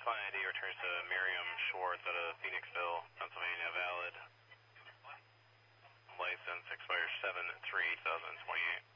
client ID returns to Miriam Schwartz out of Phoenixville, Pennsylvania, valid. License expires 7/3/2028.